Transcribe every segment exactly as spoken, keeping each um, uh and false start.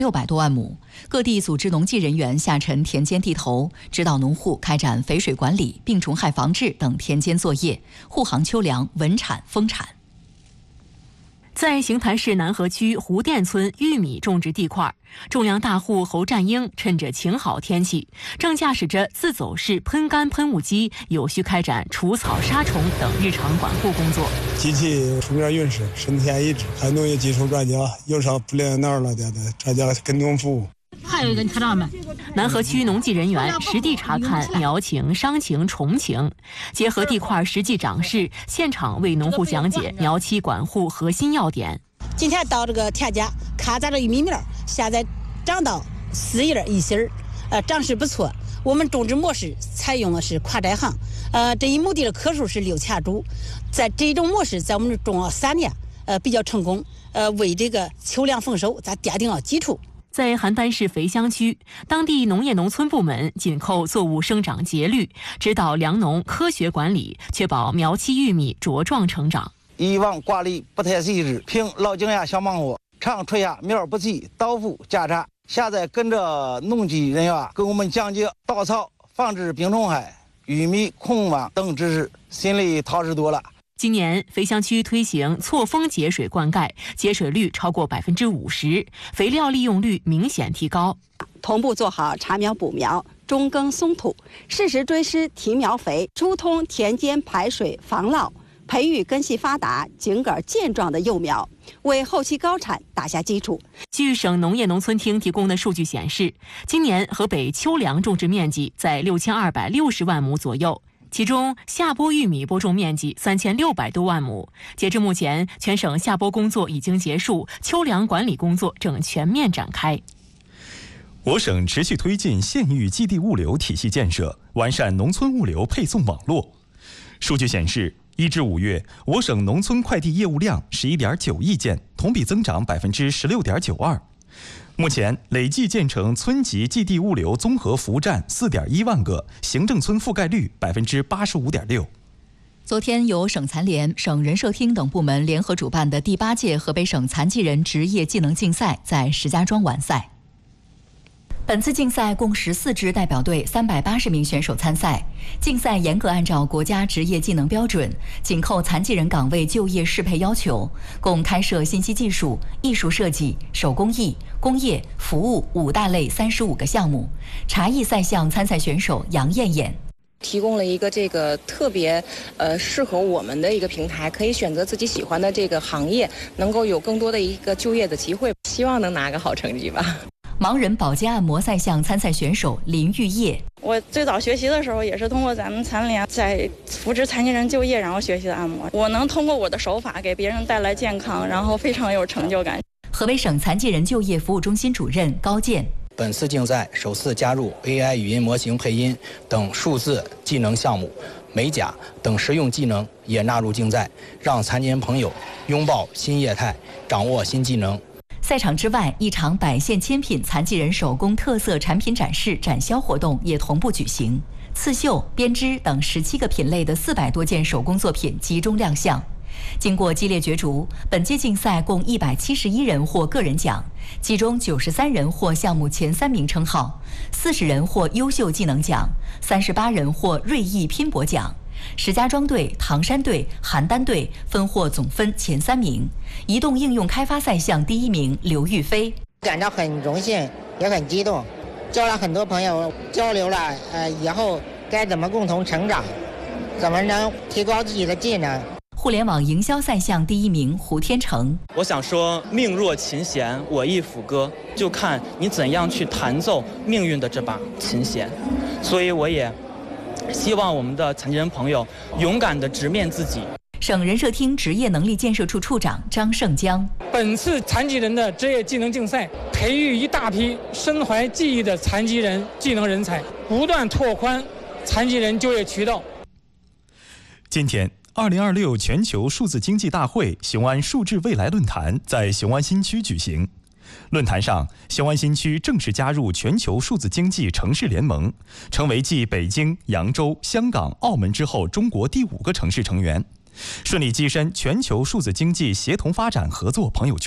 六百多万亩，各地组织农技人员下沉田间地头，指导农户开展肥水管理、病虫害防治等田间作业，护航秋粮稳产丰产。 在邢台市南河区湖店村玉米种植地块，种粮大户侯占英趁着晴好天气，正驾驶着自走式喷干喷雾机，有序开展除草杀虫等日常管护工作。 机器出面运势，身田一致，还农业技术专家，有啥不连哪儿了的专家跟农服务。 还有一个，你看到没？ 南河区农技人员实地查看苗情、伤情、虫情，结合地块实际长势，现场为农户讲解苗期管护核心要点。 今天到这个田间，看咱这玉米苗现在长到四叶一心儿，呃，长势不错。我们种植模式采用的是跨摘行，呃，这一亩地的棵数是六千株，在这种模式，在我们种了三年，呃，比较成功，呃，为这个秋粮丰收咱奠定了基础。 在邯郸市肥乡区，当地农业农村部门紧扣作物生长节律，指导粮农科学管理，确保苗期玉米茁壮成长。 以往管理不太细致，凭老经验小忙活，常出现苗不齐、倒伏、夹茬。现在跟着农技人员给我们讲解稻草防治病虫害、玉米控网等知识，心里踏实多了。 今年肥乡区推行错峰节水灌溉，节水率超过百分之五十，肥料利用率明显提高。 同步做好插苗补苗、中耕松土，适时追施提苗肥，疏通田间排水防涝，培育根系发达、茎杆健壮的幼苗，为后期高产打下基础。 据省农业农村厅提供的数据显示，今年河北秋粮种植面积在六千二百六十万亩左右。其中，下播玉米播种面积三千六百多万亩。截至目前，全省下播工作已经结束，秋粮管理工作正全面展开。 我省持续推进县域基地物流体系建设，完善农村物流配送网络。数据显示，一至五月，我省农村快递业务量十一点九亿件，同比增长百分之十六点九二。目前累计建成村级基地物流综合服务站四点一万个，行政村覆盖率百分之八十五点六。 昨天，由省残联、省人社厅等部门联合主办的第八届河北省残疾人职业技能竞赛在石家庄完赛。本次竞赛共十四支代表队，三百八十名选手参赛。竞赛严格按照国家职业技能标准，紧扣残疾人岗位就业适配要求，共开设信息技术、艺术设计、手工艺、工业、服务五大类三十五个项目。茶艺赛项参赛选手杨艳艳。 提供了一个这个特别呃适合我们的一个平台，可以选择自己喜欢的这个行业，能够有更多的一个就业的机会，希望能拿个好成绩吧。 盲人保健按摩赛项参赛选手林玉叶。 我最早学习的时候也是通过咱们残联在扶持残疾人就业，然后学习的按摩。我能通过我的手法给别人带来健康，然后非常有成就感。 河北省残疾人就业服务中心主任高健。 本次竞赛首次加入 A I 语音模型配音等数字技能项目，美甲等实用技能也纳入竞赛，让残疾人朋友拥抱新业态，掌握新技能。 赛场之外，一场百县千品残疾人手工特色产品展示展销活动也同步举行。刺绣、编织等十七个品类的四百多件手工作品集中亮相。经过激烈角逐，本届竞赛共一百七十一人获个人奖，其中九十三人获项目前三名称号，四十人获优秀技能奖，三十八人获锐意拼搏奖。石家庄队、唐山队、邯郸队分获总分前三名。移动应用开发赛项第一名刘玉飞， 感到很荣幸，也很激动，交了很多朋友，交流了，呃，以后该怎么共同成长，怎么能提高自己的技能。 互联网营销赛项第一名胡天成， 我想说，命若琴弦，我亦抚歌，就看你怎样去弹奏命运的这把琴弦。所以我也希望我们的残疾人朋友勇敢地直面自己。 省人社厅职业能力建设处处长张胜江， 本次残疾人的职业技能竞赛，培育一大批身怀技艺的残疾人技能人才，不断拓宽残疾人就业渠道。 今天二零二六全球数字经济大会雄安数智未来论坛在雄安新区举行。论坛上，雄安新区正式加入全球数字经济城市联盟，成为继北京、扬州、香港、澳门之后中国第五个城市成员，顺利跻身全球数字经济协同发展合作朋友圈。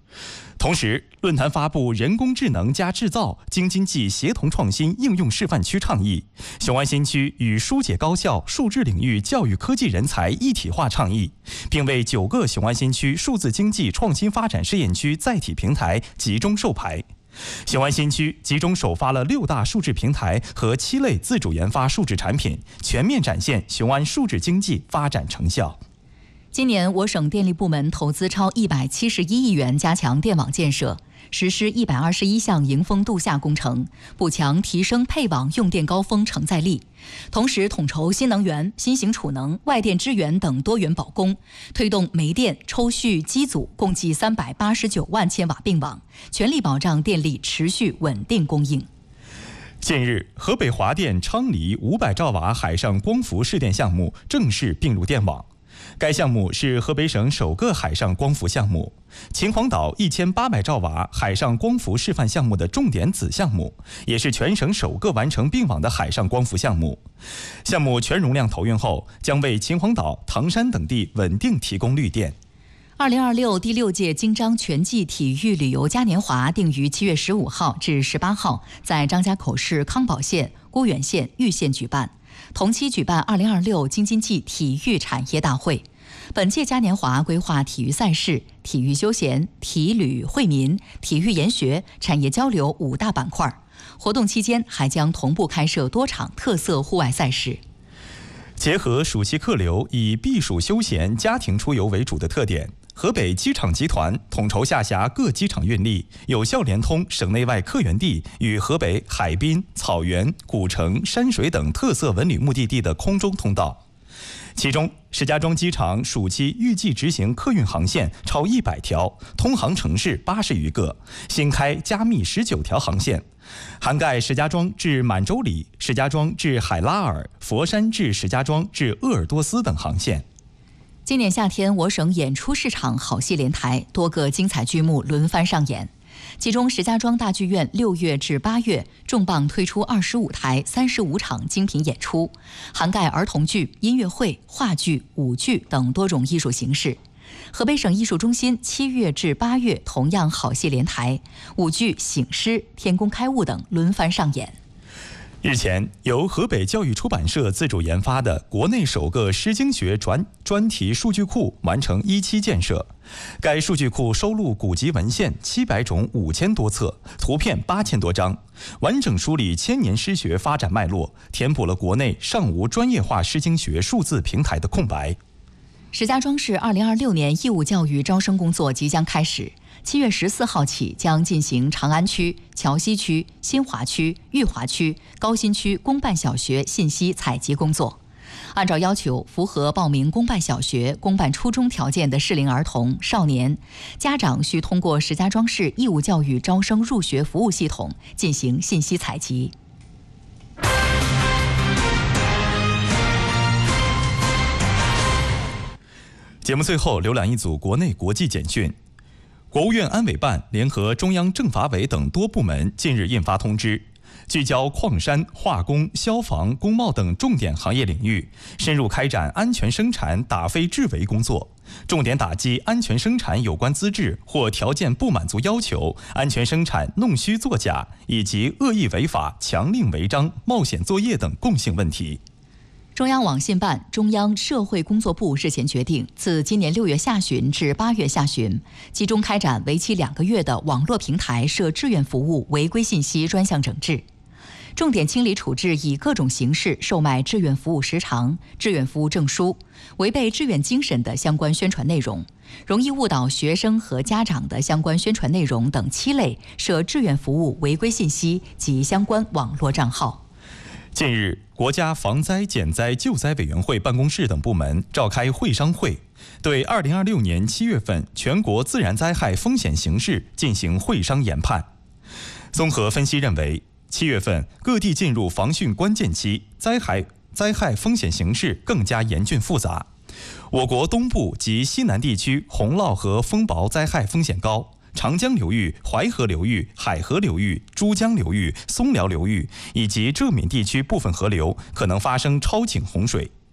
同时，论坛发布人工智能加制造京津冀协同创新应用示范区倡议，雄安新区与疏解高校数智领域教育科技人才一体化倡议，并为九个雄安新区数字经济创新发展试验区载体平台集中授牌。雄安新区集中首发了六大数智平台和七类自主研发数智产品，全面展现雄安数智经济发展成效。 今年，我省电力部门投资超一百七十一亿元加强电网建设，实施一百二十一项迎峰度夏工程，补强提升配网用电高峰承载力。同时，统筹新能源、新型储能、外电支援等多元保供，推动煤电抽蓄机组共计三百八十九万千瓦并网，全力保障电力持续稳定供应。 近日，河北华电昌黎五百兆瓦海上光伏试电项目正式并入电网。该项目是河北省首个海上光伏项目，秦皇岛一千八百兆瓦海上光伏示范项目的重点子项目，也是全省首个完成并网的海上光伏项目。项目全容量投运后，将为秦皇岛、唐山等地稳定提供绿电。 二零二六第六届京张全季体育旅游嘉年华定于七月十五号至十八号在张家口市康保县、沽源县、玉县举办。同期举办二零二六京津冀体育产业大会。本届嘉年华规划体育赛事、体育休闲、体旅惠民、体育研学、产业交流五大板块。活动期间还将同步开设多场特色户外赛事。 结合暑期客流以避暑休闲、家庭出游为主的特点，河北机场集团统筹下辖各机场运力，有效联通省内外客源地与河北海滨、草原、古城、山水等特色文旅目的地的空中通道。其中，石家庄机场暑期预计执行客运航线超一百条，通航城市八十余个，新开加密十九条航线，涵盖石家庄至满洲里、石家庄至海拉尔、佛山至石家庄至鄂尔多斯等航线。 今年夏天，我省演出市场好戏连台，多个精彩剧目轮番上演。其中，石家庄大剧院六月至八月重磅推出二十五台、三十五场精品演出，涵盖儿童剧、音乐会、话剧、舞剧等多种艺术形式。河北省艺术中心七月至八月同样好戏连台，舞剧《醒狮》《天工开物》等轮番上演。 日前，由河北教育出版社自主研发的国内首个诗经学专专题数据库完成一期建设。该数据库收录古籍文献七百种五千多册，图片八千多张，完整梳理千年诗学发展脉络，填补了国内尚无专业化诗经学数字平台的空白。 石家庄市二零二六年义务教育招生工作即将开始。七月十四号起将进行长安区、桥西区、新华区、裕华区、高新区公办小学信息采集工作。按照要求，符合报名公办小学、公办初中条件的适龄儿童、少年，家长需通过石家庄市义务教育招生入学服务系统进行信息采集。 节目最后浏览一组国内国际简讯。国务院安委办联合中央政法委等多部门近日印发通知，聚焦矿山、化工、消防、工贸等重点行业领域，深入开展安全生产打非治违工作，重点打击安全生产有关资质或条件不满足要求、安全生产弄虚作假以及恶意违法、强令违章、冒险作业等共性问题。 中央网信办、中央社会工作部日前决定，自今年六月下旬至八月下旬，集中开展为期两个月的网络平台涉志愿服务违规信息专项整治，重点清理处置以各种形式售卖志愿服务时长、志愿服务证书、违背志愿精神的相关宣传内容，容易误导学生和家长的相关宣传内容等七类涉志愿服务违规信息及相关网络账号。 近日，国家防灾减灾救灾委员会办公室等部门召开会商会，对二零二六年七月份全国自然灾害风险形势进行会商研判。综合分析认为，七月份各地进入防汛关键期，灾害灾害风险形势更加严峻复杂。我国东部及西南地区洪涝和风雹灾害风险高。长江流域、淮河流域、海河流域、珠江流域、松辽流域以及浙闽地区部分河流可能发生超警洪水，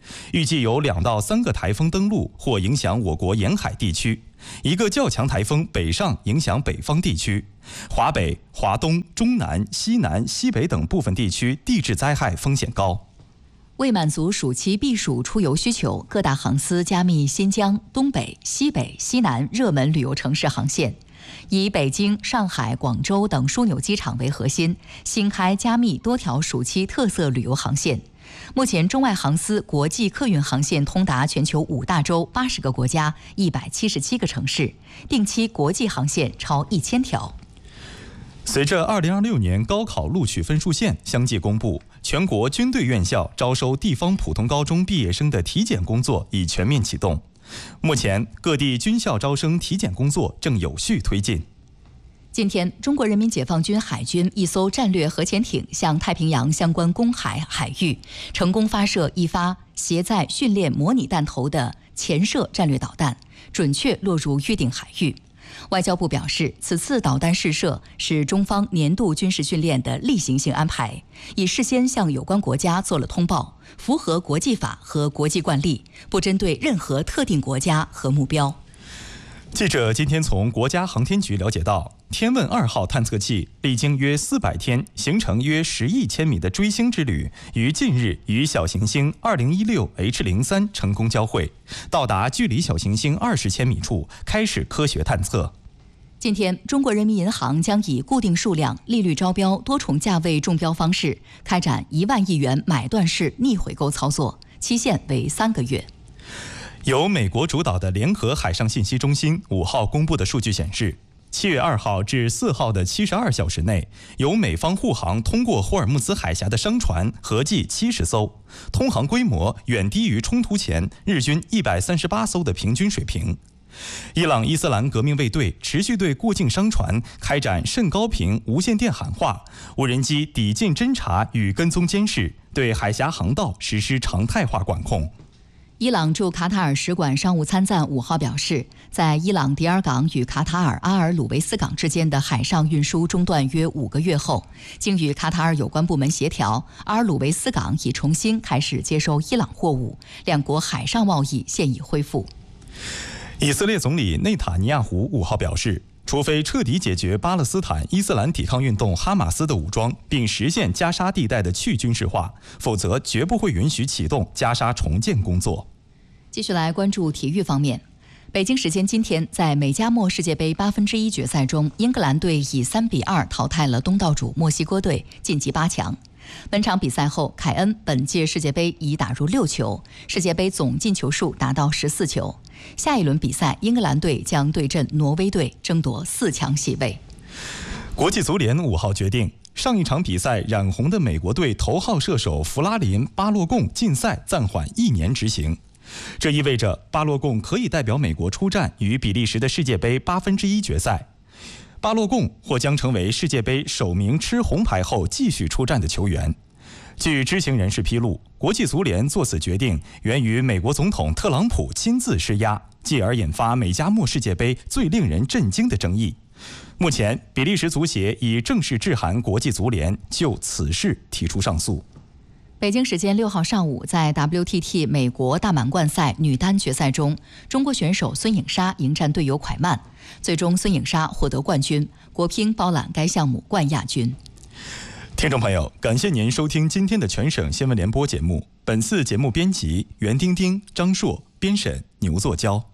预计有两到三个台风登陆或影响我国沿海地区，一个较强台风北上影响北方地区，华北、华东、中南、西南、西北等部分地区地质灾害风险高。 为满足暑期避暑出游需求，各大航司加密新疆、东北、西北、西南热门旅游城市航线，以北京、上海、广州等枢纽机场为核心，新开加密多条暑期特色旅游航线。目前，中外航司国际客运航线通达全球五大洲、八十个国家、一百七十七个城市，定期国际航线超一千条。 随着二零二六年高考录取分数线相继公布，全国军队院校招收地方普通高中毕业生的体检工作已全面启动。目前，各地军校招生体检工作正有序推进。 今天，中国人民解放军海军一艘战略核潜艇向太平洋相关公海海域成功发射一发携载训练模拟弹头的潜射战略导弹，准确落入预定海域。外交部表示，此次导弹试射是中方年度军事训练的例行性安排，已事先向有关国家做了通报，符合国际法和国际惯例，不针对任何特定国家和目标。 记者今天从国家航天局了解到，天问二号探测器历经约四百天，行程约十亿千米的追星之旅，于近日与小行星二零一六 H 零三成功交会，到达距离小行星二十千米处，开始科学探测。 今天，中国人民银行将以固定数量、利率招标、多重价位中标方式开展一万亿元买断式逆回购操作，期限为三个月。 由美国主导的联合海上信息中心五号公布的数据显示，七月二号至四号的七十二小时内，由美方护航通过霍尔木兹海峡的商船合计七十艘，通航规模远低于冲突前日均一百三十八艘的平均水平。伊朗伊斯兰革命卫队持续对过境商船开展甚高频无线电喊话、无人机抵近侦察与跟踪监视，对海峡航道实施常态化管控。 伊朗驻卡塔尔使馆商务参赞五号表示，在伊朗迪尔港与卡塔尔阿尔鲁维斯港之间的海上运输中断约五个月后，经与卡塔尔有关部门协调，阿尔鲁维斯港已重新开始接收伊朗货物，两国海上贸易现已恢复。 以色列总理内塔尼亚胡五号表示，除非彻底解决巴勒斯坦伊斯兰抵抗运动哈马斯的武装，并实现加沙地带的去军事化，否则绝不会允许启动加沙重建工作。 继续来关注体育方面。北京时间今天，在美加墨世界杯八分之一决赛中，英格兰队以三比二淘汰了东道主墨西哥队，晋级八强。本场比赛后，凯恩本届世界杯已打入六球，世界杯总进球数达到十四球。下一轮比赛，英格兰队将对阵挪威队，争夺四强席位。 国际足联五号决定，上一场比赛染红的美国队头号射手弗拉林·巴洛贡禁赛暂缓一年执行。这意味着巴洛贡可以代表美国出战与比利时的世界杯八分之一决赛。巴洛贡或将成为世界杯首名吃红牌后继续出战的球员。据知情人士披露，国际足联做此决定源于美国总统特朗普亲自施压，继而引发美加墨世界杯最令人震惊的争议。目前，比利时足协已正式致函国际足联，就此事提出上诉。 北京时间六号上午，在 W T T 美国大满贯赛女单决赛中，中国选手孙颖莎迎战队友蒯曼，最终孙颖莎获得冠军，国乒包揽该项目冠亚军。 听众朋友，感谢您收听今天的全省新闻联播节目。本次节目编辑袁丁丁、张硕，编审牛作娇。